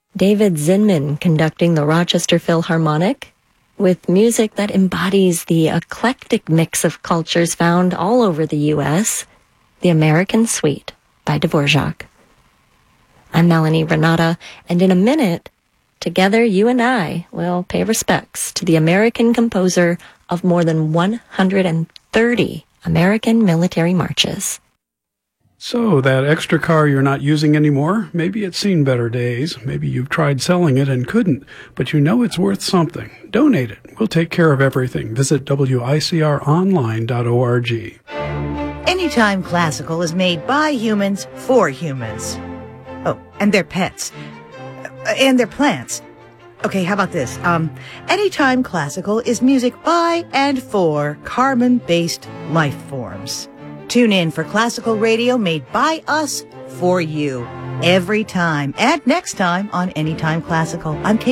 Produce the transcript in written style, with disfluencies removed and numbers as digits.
David Zinman conducting the Rochester Philharmonic with music that embodies the eclectic mix of cultures found all over the U.S., The American Suite by Dvorak. I'm Melanie Renata, and in a minute, together you and I will pay respects to the American composer of more than 130 American military marches. So, that extra car you're not using anymore, maybe it's seen better days. Maybe you've tried selling it and couldn't, but you know it's worth something. Donate it. We'll take care of everything. Visit wicronline.org. Anytime Classical is made by humans for humans. Oh, and their pets. And their plants. Okay, how about this? Anytime Classical is music by and for carbon-based life forms. Tune in for classical radio made by us for you every time and next time on Anytime Classical. I'm Kate.